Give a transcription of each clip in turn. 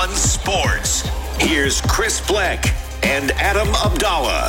One Sports. Here's Chris Bleck and Adam Abdallah.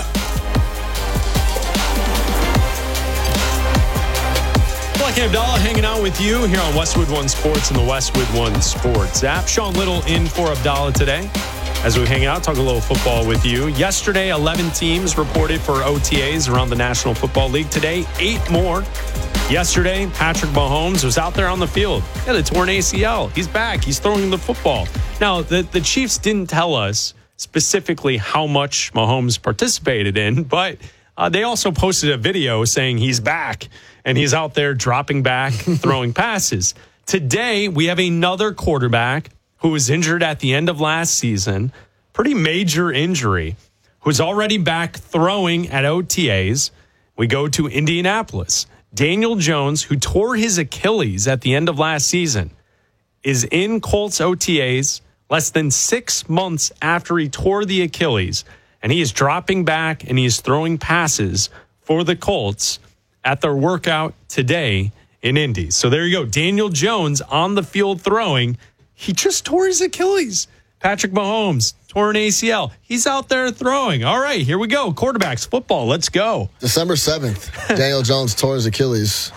Bleck and Abdallah hanging out with you here on Westwood One Sports and the Westwood One Sports app. Sean Little in for Abdallah today as we hang out, talk a little football with you. Yesterday, 11 teams reported for OTAs around the National Football League. Today, 8 more. Yesterday, Patrick Mahomes was out there on the field. He had a torn ACL. He's back. He's throwing the football. Now, the Chiefs didn't tell us specifically how much Mahomes participated in, but they also posted a video saying he's back and he's out there dropping back, throwing passes. Today, we have another quarterback who was injured at the end of last season, pretty major injury, who's already back throwing at OTAs. We go to Indianapolis. Daniel Jones, who tore his Achilles at the end of last season, is in Colts OTAs less than 6 months after he tore the Achilles, and he is dropping back and he is throwing passes for the Colts at their workout today in Indy. So there you go. Daniel Jones on the field throwing. He just tore his Achilles. Patrick Mahomes tore an ACL. He's out there throwing. All right, here we go. Quarterbacks, football, let's go. December 7th, Daniel Jones tore his Achilles.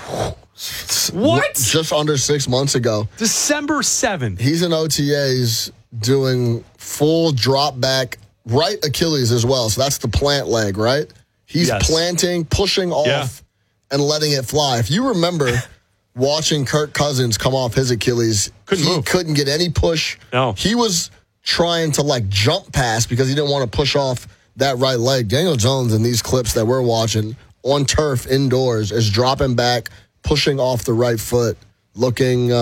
What? Just under 6 months ago. December 7th. He's in OTAs doing full drop back, right Achilles as well. So that's the plant leg, right? He's planting, pushing off, and letting it fly. If you remember watching Kirk Cousins come off his Achilles, he couldn't get any push. No. He was trying to jump past because he didn't want to push off that right leg. Daniel Jones in these clips that we're watching on turf indoors is dropping back, pushing off the right foot, looking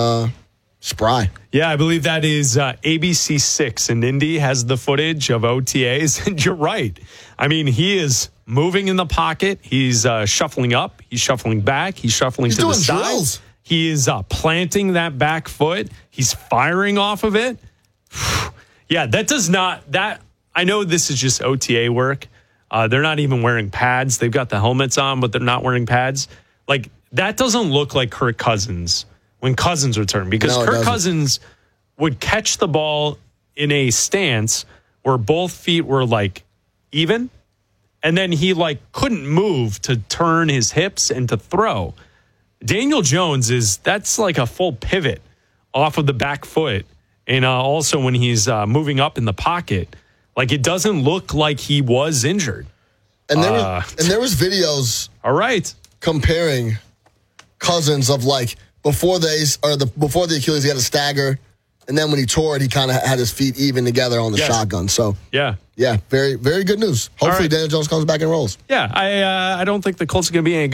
spry. Yeah, I believe that is ABC 6 in Indy has the footage of OTAs. And you're right. I mean, he is moving in the pocket. He's shuffling up. He's shuffling back. He's shuffling to the side. Drills. He is planting that back foot. He's firing off of it. Yeah, that does not, I know this is just OTA work. They're not even wearing pads. They've got the helmets on, but they're not wearing pads. That doesn't look like Kirk Cousins when Cousins returned, because Kirk Cousins would catch the ball in a stance where both feet were even, and then he couldn't move to turn his hips and to throw. Daniel Jones that's like a full pivot off of the back foot. And also when he's moving up in the pocket, it doesn't look like he was injured. And there was videos. All right. Comparing Cousins of before the Achilles, he had a stagger, and then when he tore it, he kind of had his feet even together on the shotgun. So yeah, very, very good news. Hopefully Daniel Jones comes back and rolls. Yeah, I don't think the Colts are going to be any